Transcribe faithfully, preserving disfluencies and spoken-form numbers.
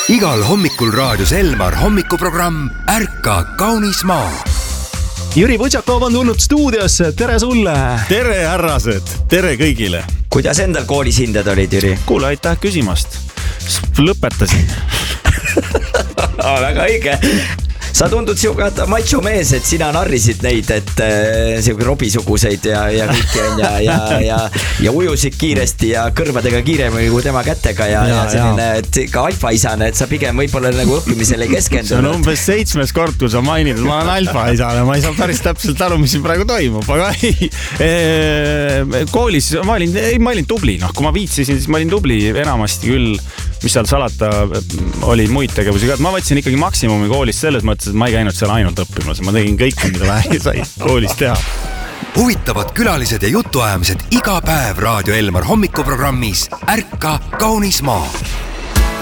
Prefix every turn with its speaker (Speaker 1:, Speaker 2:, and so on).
Speaker 1: Igal hommikul raadios Elmar hommikuprogramm Ärka kaunis maa.
Speaker 2: Jüri Võtšakov on tulnud stuudiosse, tere sulle!
Speaker 3: Tere härrased, tere kõigile!
Speaker 4: Kuidas endal koolis hinded olid, Jüri?
Speaker 3: Kuule, aitäh küsimast. Lõpetasin.
Speaker 4: Väga õige. Sa tundud siuga macho mees, et sina narrisid neid, et äh, siuga robisuguseid ja, ja kõiki on ja, ja, ja, ja ujusid kiiresti ja kõrvadega kiiremini kui tema kätega ja, ja, ja selline, et ka alfaisane, et sa pigem võib-olla nagu õppimisele ei keskendunud.
Speaker 3: See on umbes seitsmes kord, kui sa mainid, et ma olen alfaisane, ma ei saa päris täpselt aru, mis siin praegu toimub, aga ei, e, koolis ma olin, ei, ma olin tubli, noh, kui ma viitsisin, siis ma olin tubli enamasti küll, mis seal salata oli muid tegevusi ka, et ma võtsin ikkagi maksimumi koolis selles mõttes, et ma ei käinud seal ainult õppimas, ma tegin kõike, mida vähe sai koolis teha.
Speaker 1: Huvitavad külalised ja jutuajamised iga päev Raadio Elmar hommikuprogrammis Ärka kaunis maa.